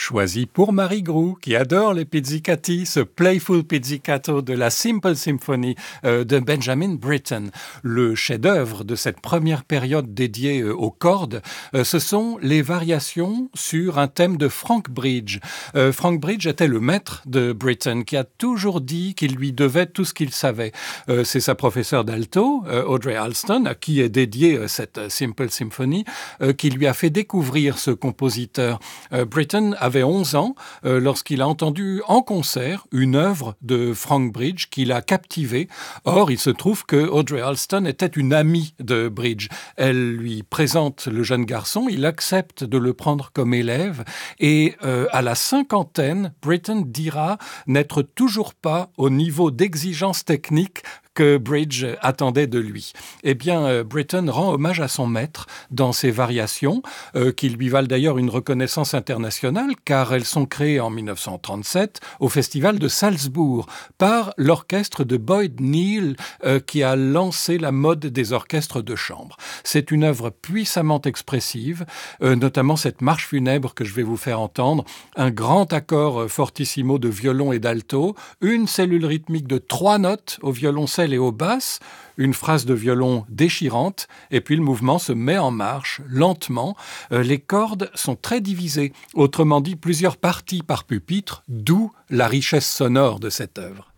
choisi pour Marie Grou, qui adore les pizzicati, ce Playful Pizzicato de la Simple Symphony de Benjamin Britten. Le chef-d'œuvre de cette première période dédiée aux cordes, ce sont les variations sur un thème de Frank Bridge. Frank Bridge était le maître de Britten, qui a toujours dit qu'il lui devait tout ce qu'il savait. C'est sa professeure d'alto, Audrey Alston, à qui est dédiée cette Simple Symphony, qui lui a fait découvrir ce compositeur. Britten avait 11 ans lorsqu'il a entendu en concert une œuvre de Frank Bridge qui l'a captivé. Or, il se trouve que Audrey Alston était une amie de Bridge. Elle lui présente le jeune garçon, il accepte de le prendre comme élève et à la cinquantaine, Britten dira n'être toujours pas au niveau d'exigence technique que Bridge attendait de lui. Eh bien, Britten rend hommage à son maître dans ses variations, qui lui valent d'ailleurs une reconnaissance internationale, car elles sont créées en 1937 au Festival de Salzbourg par l'orchestre de Boyd Neal, qui a lancé la mode des orchestres de chambre. C'est une œuvre puissamment expressive, notamment cette marche funèbre que je vais vous faire entendre, un grand accord fortissimo de violon et d'alto, une cellule rythmique de 3 notes au violoncelle et aux basses, une phrase de violon déchirante, et puis le mouvement se met en marche lentement. Les cordes sont très divisées, autrement dit plusieurs parties par pupitre, d'où la richesse sonore de cette œuvre.